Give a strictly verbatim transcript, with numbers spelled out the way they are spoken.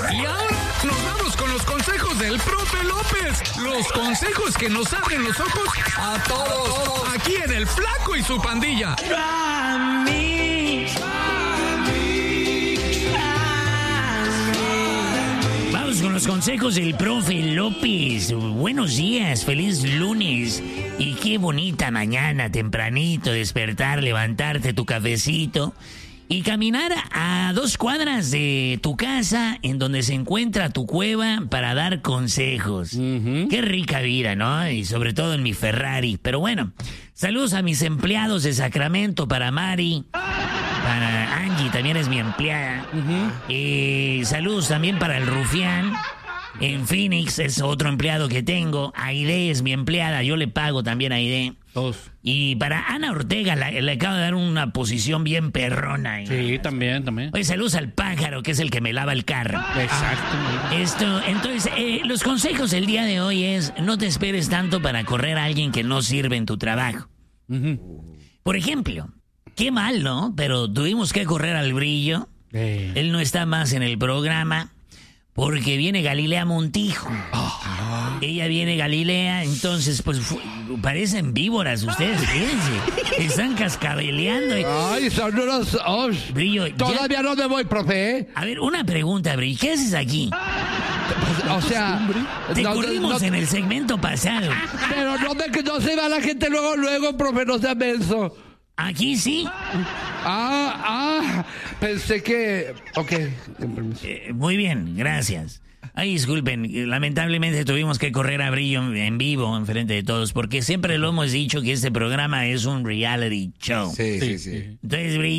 Y ahora nos vamos con los consejos del profe López. Los consejos que nos abren los ojos a todos. Aquí en El Flaco y su pandilla. Vamos con los consejos del profe López. Buenos días, feliz lunes. Y qué bonita mañana, tempranito, despertar, levantarte tu cafecito y caminar a dos cuadras de tu casa en donde se encuentra tu cueva para dar consejos. Uh-huh. Qué rica vida, ¿no? Y sobre todo en mi Ferrari. Pero bueno, saludos a mis empleados de Sacramento, para Mari, para Angie, también es mi empleada. Uh-huh. Eh, saludos también para el Rufián. En Phoenix es otro empleado que tengo. Aide es mi empleada, yo le pago también a Aide. Todos. Y para Ana Ortega la, le acabo de dar una posición bien perrona. ¿eh? Sí, también, también. Oye, saludos al pájaro, que es el que me lava el carro. Exacto. Esto, entonces, eh, los consejos del día de hoy es: no te esperes tanto para correr a alguien que no sirve en tu trabajo. Uh-huh. Por ejemplo, qué mal, ¿no? Pero tuvimos que correr al Brillo. Eh. Él no está más en el programa porque viene Galilea Montijo. Oh. Ella viene Galilea, entonces, pues, fu- parecen víboras ustedes, fíjense. Están cascabeleando. Ay, son unos... Oh, Brillo, todavía ya... no me voy, profe, ¿eh? A ver, una pregunta, Brillo. ¿Qué haces aquí? O sea... Te no, corrimos no, en el segmento pasado. Pero no, de que no se va la gente luego, luego, profe, no sea menso. ¿Aquí sí? Ah, ah, pensé que... Ok, eh, muy bien, gracias. Ay, disculpen, lamentablemente tuvimos que correr a Brillo en vivo, enfrente de todos, porque siempre lo hemos dicho que este programa es un reality show. Sí, sí, sí. Entonces, Brillo...